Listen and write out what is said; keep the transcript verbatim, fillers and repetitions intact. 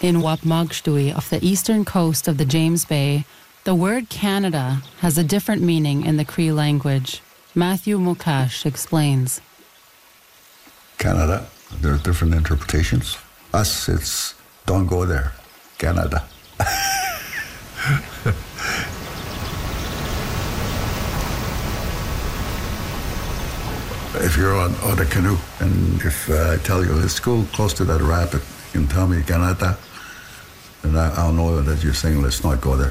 In Wapmagstui, off the eastern coast of the James Bay, the word Canada has a different meaning in the Cree language. Matthew Mukash explains. Canada, there are different interpretations. Us, it's don't go there, Canada. If you're on, on a canoe and if uh, I tell you, let's go close to that rapid, you can tell me Canada, and I, I'll know that you're saying let's not go there.